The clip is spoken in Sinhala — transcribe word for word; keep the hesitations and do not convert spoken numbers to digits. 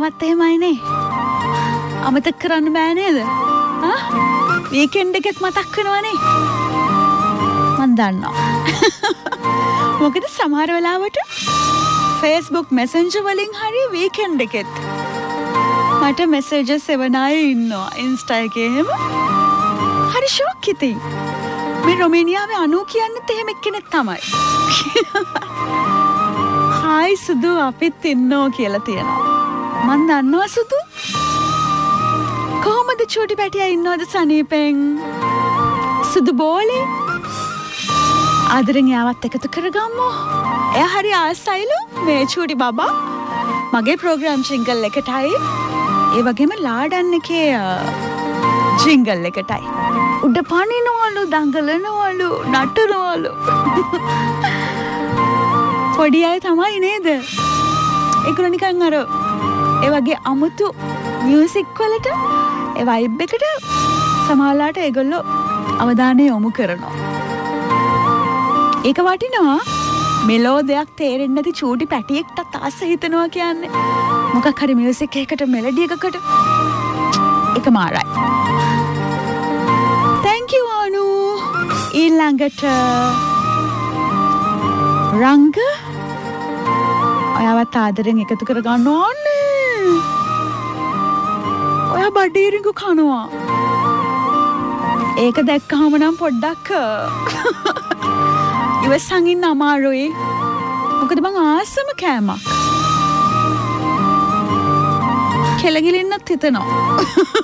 ආවත් එහෙමයිනේ. අමතක කරන්න බෑ නේද? ආ? වීකෙන්ඩ් එකෙත් මතක් වෙනවනේ. මන් දන්නවා. මොකද සමහර වෙලාවට Facebook Messenger වලින් හරි වීකෙන්ඩ් එකෙත් මට මෙසේජස් එවන අය ඉන්නවා ඉන්ස්ටා එකේ එහෙම. හරි ෂොක් ඉතින්. මේ රොමේනියාවේ අනු කියන්නත් එහෙම එක්කෙනෙක් තමයි. හායි සුදු අපිත් ඉන්නෝ කියලා තියෙනවා. මන් දන්නවා සුදු. කොහොමද චූටි පැටියා ඉන්නවද සනීපෙන්? සුදු බෝලේ. ආදරෙන් යාවත් එකතු කරගම්මු. එයා හරි ආසයිලු මේ චූටි බබා. මගේ ප්‍රෝග්‍රෑම් ජින්ගල් එකටයි. ඒ වගේම ලාඩන් එකේ ජින්ගල් එකටයි. උඩ පනිනවලු, දඟලනවලු, නටනවලු. පොඩි අය තමයි නේද? ඒගොල්ලෝ නිකන් අර ඒ වගේ අමුතු මියුසික් වලට, ඒ වයිබ් එකට සමහරලාට ඒගොල්ලෝ අවධානය යොමු කරනවා. ඒක වටිනවා. මෙලෝ දෙයක් තේරෙන්නේ නැති චූටි පැටියෙක්ටත් ආස හිතනවා කියන්නේ. මොකක් හරි මියුසික් එකකට මෙලඩි එකකට. ඒක මාරයි. Thank you අනු. ඊළඟට රංග ඔයාවත් ආදරෙන් එකතු කර ගන්න ඕනේ. ඔයා බඩේරිඟු කනවා. ඒක දැක්කහම නම් පොඩ්ඩක් ඉවසන් ඉන්න අමාරුයි. මොකද මං ආසම කෑමක්. කෙලගිලින්නත් හිතනවා.